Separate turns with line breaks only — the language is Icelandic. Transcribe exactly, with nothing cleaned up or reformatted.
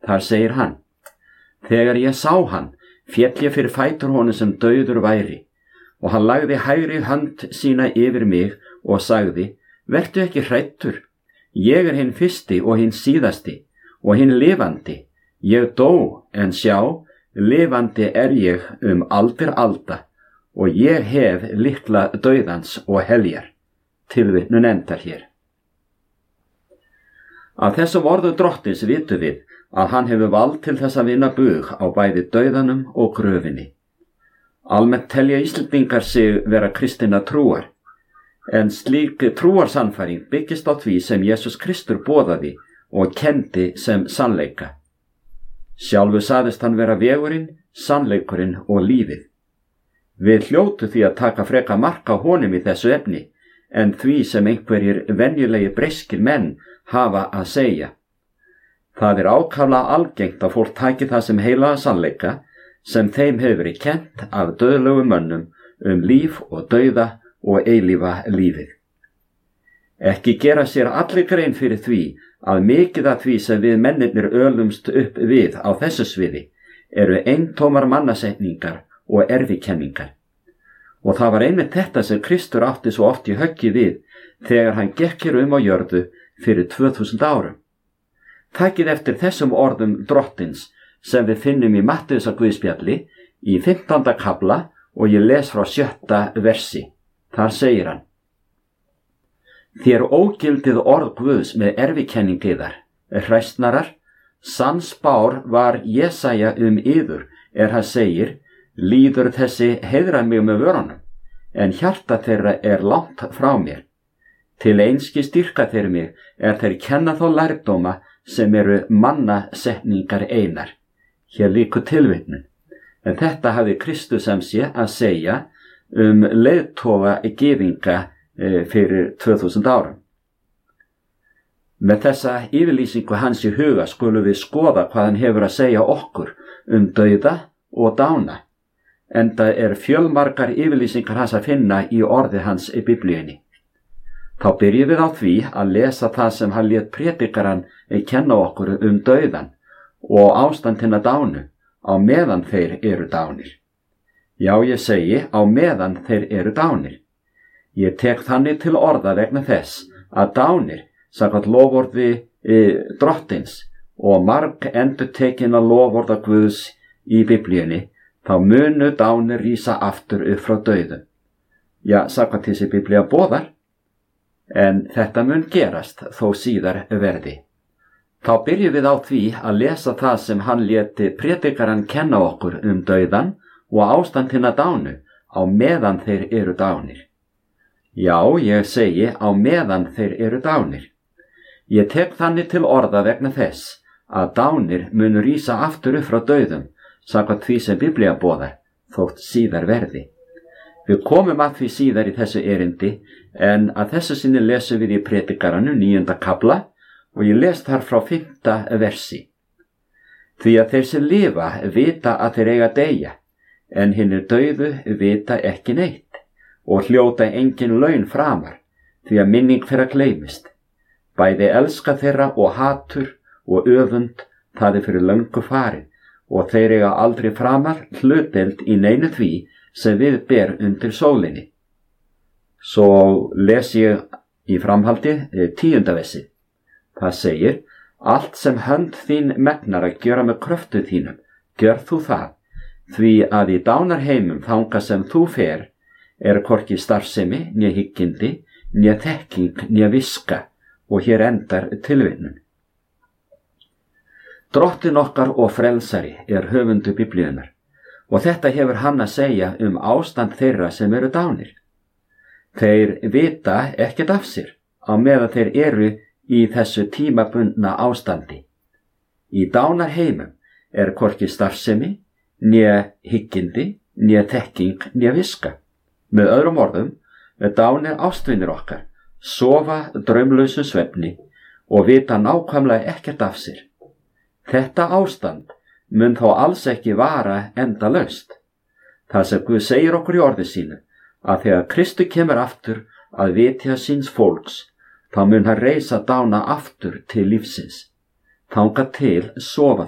Þar segir hann: Þegar ég sá hann, féll ég fyrir fætur honum sem dauður væri, og hann lagði hægri hönd sína yfir mig og sagði: Vertu ekki hræddur, ég er hinn fyrsti og hinn síðasti og hinn lifandi. Ég dó, en sjá, lifandi er ég um aldir alda, og ég hef lykla dauðans og heljar. Tilvitnun endar hér. Af þessum orðum Drottins vitum við að hann hefur vald til þess að vinna bug á bæði dauðanum og gröfinni. Almennt telja Íslendingar sig vera kristinna trúar, en slík trúarsannfæring byggist á því sem Jesús Kristur boðaði og kendi sem sannleika. Sjálfur sagðist hann vera vegurinn, sannleikurinn og lífið. Við hljótu því að taka freka mark á honum í þessu efni, en því sem einhverjir venjulegi breyskir menn hafa að segja. Það er ákaflega algengt að fólk taki það sem heilaga sannleika sem þeim hefur verið kennt af dauðlegum mönnum um líf og dauða og eilífa lífið. Ekki gera sér allir grein fyrir því að mikið af því sem við mennirnir ölumst upp við á þessu sviði eru eintómar mannasetningar og erfikenningar. Og það var einmitt þetta sem Kristur átti svo oft í höggi við þegar hann gekk hér um á jörðu fyrir tvö þúsund árum. Takið eftir þessum orðum Drottins sem við finnum í Mattheusar guðspjalli í fimmtánda kafla og ég les frá sjötta versi. Þar segir hann: Þér ógildið orð Guðs með erfikenningu yðar, hræsnarar, sann spár var Jesaja um yður, er hann segir: Líður þessi heiðra mig með vörunum, en hjarta þeirra er langt frá mér. Til einski styrka þeir mig, er þeir kenna þá lærdóma sem eru mannasetningar einar. Hér líkur tilvitnun. En þetta hafði Kristus sem sé að segja um leiðtoga gyðinga fyrir tvö þúsund árum. Með þessa yfirlýsingu hans í huga skulum við skoða hvað hann hefur að segja okkur um dauða og dána, enda er fjölmargar yfirlýsingar hans að finna í orði hans í Biblíunni. Þá byrjum við á því að lesa það sem hann lét prédikarann kenna okkur um dauðan og ástand hinna dánu á meðan þeir eru dánir. Já, ég segi á meðan þeir eru dánir. Ég tek þannig til orða vegna þess að dánir, samkvæmt loforði e, Drottins og marg endurtekinna loforða Guðs í Biblíunni, þá munu dánir rísa aftur upp frá dauðum. Já, samkvæmt þessi Biblía boðar, en þetta mun gerast þó síðar verði. Þá byrjum við á því að lesa það sem hann léti prédikarann kenna okkur um dauðan og ástand hinna dánu á meðan þeir eru dánir. Já, ég segi á meðan þeir eru dánir. Ég tek þannig til orða vegna þess að dánir munu rísa aftur upp frá dauðum, samkvæmt því sem Biblía boðar, þótt síðar verði. Við komum að því síðar í þessu erindi, en að þessu sinni lesum við í prédikaranum níunda kafla og ég les þar frá fimmta versi. Því að þeir sem lifa vita að þeir eiga deyja, en hinir dauðu vita ekki neitt og hljóta engin laun framar, því að minning þeirra gleymist. Bæði elska þeirra og hatur og öfund, það er fyrir löngu farið, og þeir eiga aldrei framar hlutdeild í neinu því sem við ber undir sólinni. Svo les ég í framhaldi tíunda versi. Það segir: Allt sem hönd þín megnar að gjöra með kröftu þínum, gjör þú það, því að í dánarheimum þanga sem þú fer, er hvorki starfsemi, né hyggindi, né þekking, né viska, og hér endar tilvitnun. Drottin okkar og frelsari er höfundur Biblíunnar, og þetta hefur hann að segja um ástand þeirra sem eru dánir. Þeir vita ekkert af sér á meðan þeir eru í þessu tímabundna ástandi. Í dánarheimum er hvorki starfsemi, né hyggindi, né þekking, né viska. Með öðrum orðum, dánir ástvinir okkar sofa draumlausu svefni og vita nákvæmlega ekkert af sér. Þetta ástand mun þó alls ekki vara endalaust. Það sem Guð segir okkur í orði sínu, að þegar Kristur kemur aftur að vitja síns fólks, þá mun hann reisa dána aftur til lífsins. Þangað til sofa